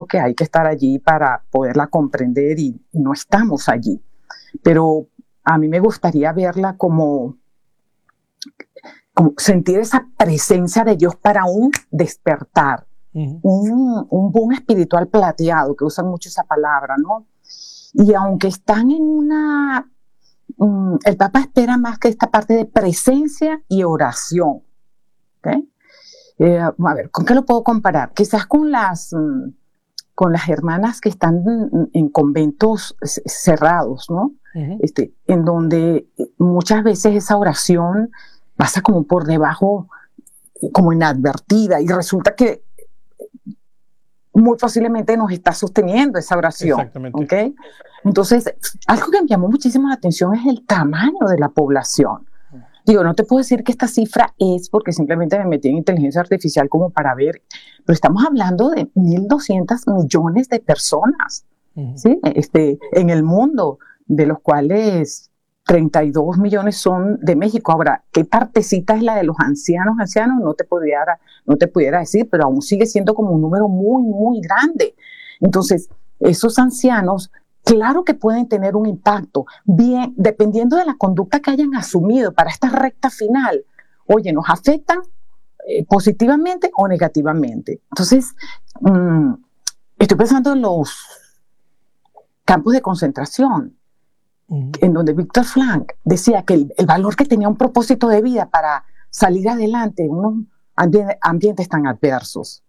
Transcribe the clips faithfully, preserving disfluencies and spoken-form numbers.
que hay que estar allí para poderla comprender y no estamos allí. Pero a mí me gustaría verla como, como sentir esa presencia de Dios para un despertar, uh-huh. un, un boom espiritual plateado, que usan mucho esa palabra, ¿no? Y aunque están en una... Um, el Papa espera más que esta parte de presencia y oración. ¿Okay? Eh, a ver, ¿con qué lo puedo comparar? Quizás con las, um, con las hermanas que están en, en conventos cerrados, ¿no? Uh-huh. Este, en donde muchas veces esa oración pasa como por debajo, como inadvertida, y resulta que muy posiblemente nos está sosteniendo esa oración. Exactamente. ¿Okay? Entonces, algo que me llamó muchísimo la atención es el tamaño de la población. Digo, no te puedo decir que esta cifra es porque simplemente me metí en inteligencia artificial como para ver, pero estamos hablando de mil doscientos millones de personas, uh-huh. ¿sí? Este, en el mundo, de los cuales treinta y dos millones son de México. Ahora, ¿qué partecita es la de los ancianos? Ancianos no te pudiera, no te pudiera decir, pero aún sigue siendo como un número muy, muy grande. Entonces, esos ancianos, claro que pueden tener un impacto, bien, dependiendo de la conducta que hayan asumido para esta recta final. Oye, ¿nos afectan eh, positivamente o negativamente? Entonces, mmm, estoy pensando en los campos de concentración, uh-huh. en donde Víctor Frank decía que el, el valor que tenía un propósito de vida para salir adelante en unos ambi- ambientes tan adversos.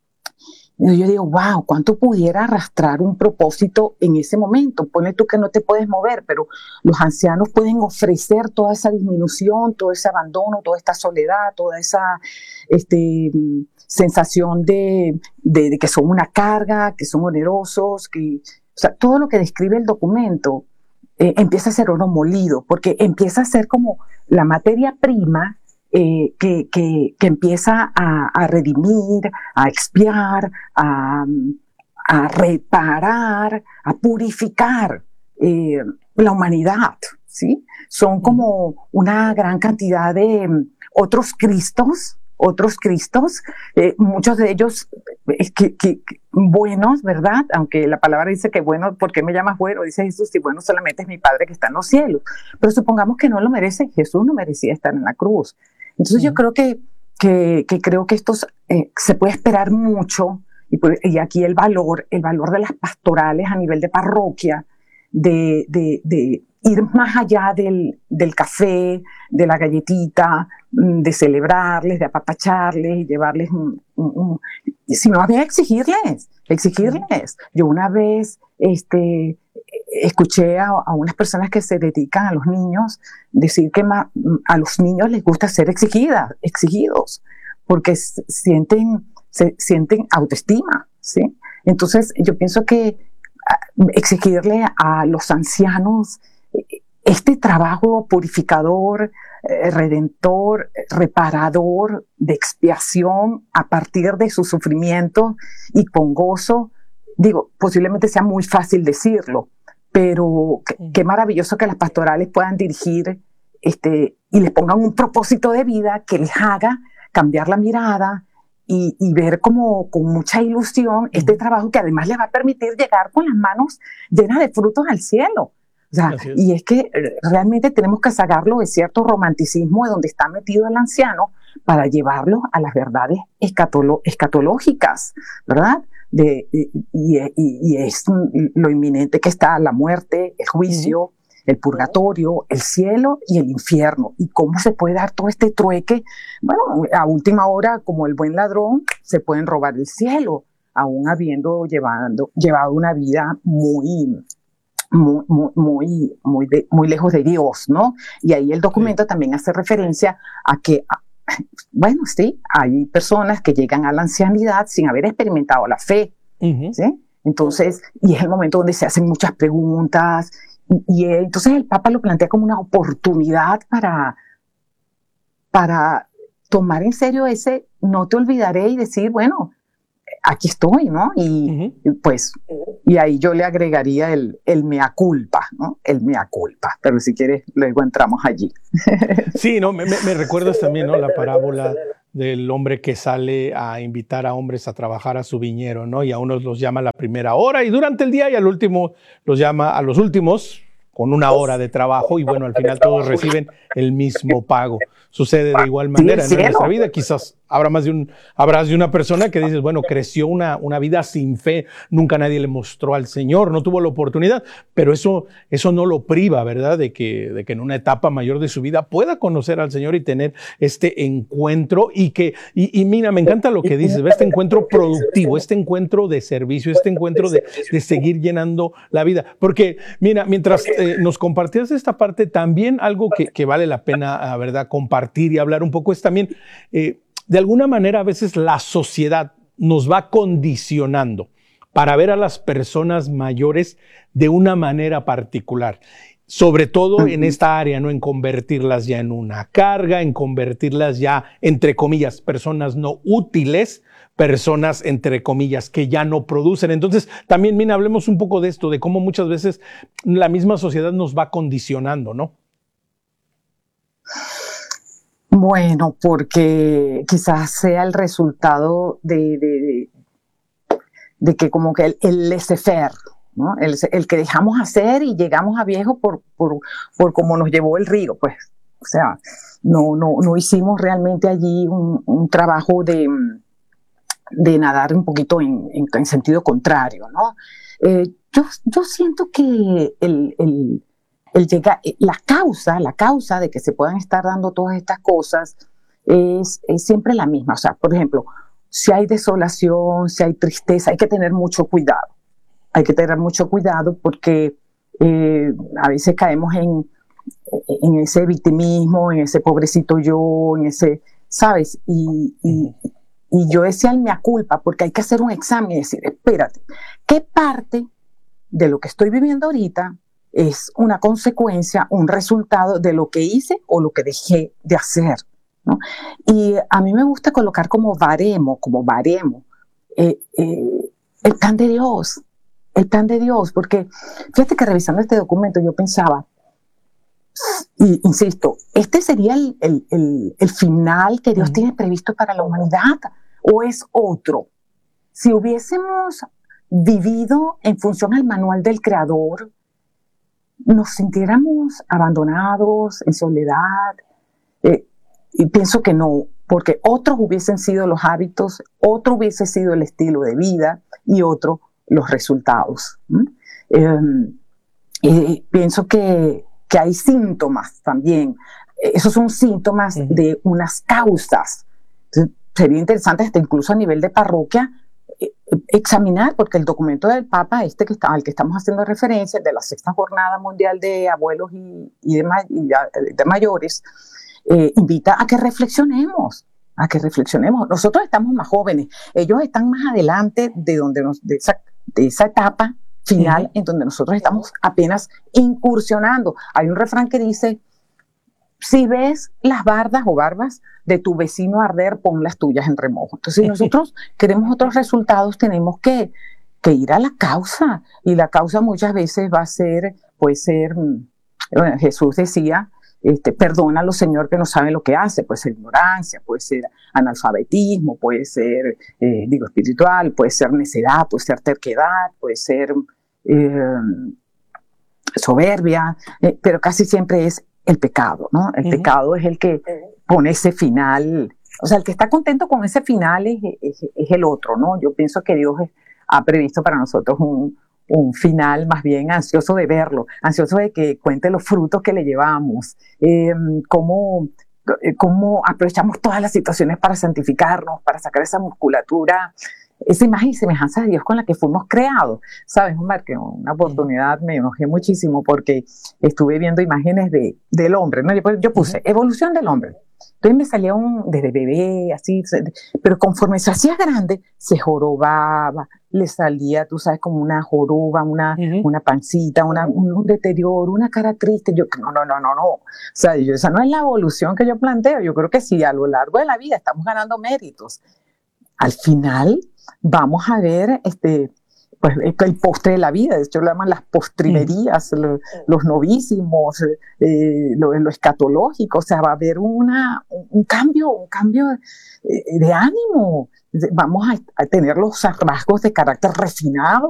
Y yo digo, wow, ¿cuánto pudiera arrastrar un propósito en ese momento? Pone tú que no te puedes mover, pero los ancianos pueden ofrecer toda esa disminución, todo ese abandono, toda esta soledad, toda esa este, sensación de, de, de que son una carga, que son onerosos, que, o sea, todo lo que describe el documento eh, empieza a ser oro molido, porque empieza a ser como la materia prima Eh, que, que, que empieza a, a redimir, a expiar, a, a reparar, a purificar eh, la humanidad, ¿sí? Son como una gran cantidad de um, otros Cristos, otros Cristos, eh, muchos de ellos eh, que, que, que buenos, ¿verdad? Aunque la palabra dice que bueno, ¿por qué me llamas bueno? Dice Jesús, si bueno solamente es mi Padre que está en los cielos. Pero supongamos que no lo merece, Jesús no merecía estar en la cruz. Entonces uh-huh. yo creo que, que, que creo que estos eh, se puede esperar mucho, y, y aquí el valor, el valor de las pastorales a nivel de parroquia, de, de, de ir más allá del, del café, de la galletita, de celebrarles, de apapacharles y llevarles un, un, un sino más bien exigirles, exigirles. Uh-huh. Yo una vez este, escuché a, a unas personas que se dedican a los niños decir que ma, a los niños les gusta ser exigidas, exigidos, porque sienten, se, sienten autoestima, ¿sí? Entonces yo pienso que exigirle a los ancianos este trabajo purificador, eh, redentor, reparador, de expiación a partir de su sufrimiento y con gozo, digo, posiblemente sea muy fácil decirlo, pero qué, qué maravilloso que las pastorales puedan dirigir este, y les pongan un propósito de vida que les haga cambiar la mirada y, y ver como con mucha ilusión este trabajo que además les va a permitir llegar con las manos llenas de frutos al cielo. O sea, es. Y es que realmente tenemos que sacarlo de cierto romanticismo de donde está metido el anciano para llevarlo a las verdades escatolo- escatológicas, ¿verdad? De, y, y, y es lo inminente que está la muerte, el juicio, uh-huh. el purgatorio, el cielo y el infierno. ¿Y cómo se puede dar todo este trueque? Bueno, a última hora, como el buen ladrón, se pueden robar el cielo, aún habiendo llevado, llevado una vida muy... Muy, muy, muy, muy, de, muy lejos de Dios, ¿no? Y ahí el documento sí. también hace referencia a que, a, bueno, sí, hay personas que llegan a la ancianidad sin haber experimentado la fe, uh-huh. ¿sí? Entonces, y es el momento donde se hacen muchas preguntas, y, y entonces el Papa lo plantea como una oportunidad para, para tomar en serio ese no te olvidaré y decir, bueno, aquí estoy, ¿no? Y, uh-huh. y pues, y ahí yo le agregaría el, el mea culpa, ¿no? El mea culpa, pero si quieres luego entramos allí. Sí, ¿no? Me, me recuerdas también, ¿no? La parábola del hombre que sale a invitar a hombres a trabajar a su viñero, ¿no? Y a unos los llama a la primera hora y durante el día, y al último los llama a los últimos con una hora de trabajo, y bueno, al final todos reciben el mismo pago. Sucede de igual manera, ¿no? En nuestra vida. Quizás habrá más de un, habrás de una persona que dices, bueno, creció una, una vida sin fe, nunca nadie le mostró al Señor, no tuvo la oportunidad, pero eso, eso no lo priva, ¿verdad? De que, de que en una etapa mayor de su vida pueda conocer al Señor y tener este encuentro, y que, y, y mira, me encanta lo que dices, este encuentro productivo, este encuentro de servicio, este encuentro de, de seguir llenando la vida. Porque, mira, mientras eh, nos compartías esta parte, también algo que, que vale la pena, ¿verdad?, compartir y hablar un poco es también, eh, de alguna manera a veces la sociedad nos va condicionando para ver a las personas mayores de una manera particular, sobre todo en esta área, ¿no? En convertirlas ya en una carga, en convertirlas ya, entre comillas, personas no útiles, personas, entre comillas, que ya no producen. Entonces, también, Mina, hablemos un poco de esto, de cómo muchas veces la misma sociedad nos va condicionando, ¿no? Bueno, porque quizás sea el resultado de, de, de que como que el, el laissez-faire, ¿no? El, el que dejamos hacer y llegamos a viejo por, por, por cómo nos llevó el río, pues. O sea, no, no, no hicimos realmente allí un, un trabajo de, de nadar un poquito en, en, en sentido contrario, ¿no? Eh, yo, yo siento que el... el El llega, la causa, la causa de que se puedan estar dando todas estas cosas es, es siempre la misma. O sea, por ejemplo, si hay desolación, si hay tristeza, hay que tener mucho cuidado. Hay que tener mucho cuidado porque eh, a veces caemos en, en ese victimismo, en ese pobrecito yo, en ese, ¿sabes? Y, y, y yo decía el mea culpa, porque hay que hacer un examen y decir, espérate, ¿qué parte de lo que estoy viviendo ahorita es una consecuencia, un resultado de lo que hice o lo que dejé de hacer, ¿no? Y a mí me gusta colocar como baremo, como baremo, eh, eh, el plan de Dios, el plan de Dios, porque fíjate que revisando este documento yo pensaba, y insisto, este sería el, el, el, el final que Dios tiene previsto para la humanidad, o es otro. Si hubiésemos vivido en función al manual del Creador, nos sintiéramos abandonados, en soledad, eh, y pienso que no, porque otros hubiesen sido los hábitos, otro hubiese sido el estilo de vida y otro los resultados. ¿Mm? Eh, y pienso que, que hay síntomas también, esos son síntomas uh-huh. de unas causas. Entonces, sería interesante hasta incluso a nivel de parroquia examinar, porque el documento del Papa, este que está, al que estamos haciendo referencia, de la Sexta Jornada Mundial de Abuelos y, y, de, y de Mayores, eh, invita a que reflexionemos, a que reflexionemos. Nosotros estamos más jóvenes, ellos están más adelante de, donde nos, de, esa, de esa etapa final, uh-huh. en donde nosotros estamos apenas incursionando. Hay un refrán que dice, si ves las bardas o barbas de tu vecino arder, pon las tuyas en remojo. Entonces, si nosotros queremos otros resultados, tenemos que, que ir a la causa. Y la causa muchas veces va a ser, puede ser, bueno, Jesús decía, este, perdónalo, Señor, que no sabe lo que hace. Puede ser ignorancia, puede ser analfabetismo, puede ser, eh, digo, espiritual, puede ser necedad, puede ser terquedad, puede ser eh, soberbia, eh, pero casi siempre es el pecado, ¿no? El uh-huh. pecado es el que pone ese final, o sea, el que está contento con ese final es, es, es el otro, ¿no? Yo pienso que Dios ha previsto para nosotros un, un final más bien ansioso de verlo, ansioso de que cuente los frutos que le llevamos, eh, cómo, cómo aprovechamos todas las situaciones para santificarnos, para sacar esa musculatura, esa imagen y semejanza de Dios con la que fuimos creados. ¿Sabes, Omar? Que una oportunidad me enojé muchísimo porque estuve viendo imágenes de, del hombre, ¿no? Yo, yo puse uh-huh. evolución del hombre. Entonces me salía un, desde bebé, así, pero conforme se hacía grande, se jorobaba, le salía, tú sabes, como una joroba, una, uh-huh. una pancita, una, un, un deterioro, una cara triste. Yo, no, no, no, no, no. O sea, yo, esa no es la evolución que yo planteo. Yo creo que sí, a lo largo de la vida estamos ganando méritos. Al final, vamos a ver, este, pues el postre de la vida, de hecho lo llaman las postrimerías, mm. lo, los novísimos, eh, lo, lo escatológico, o sea, va a haber una, un cambio, un cambio de, de ánimo, vamos a, a tener los rasgos de carácter refinado,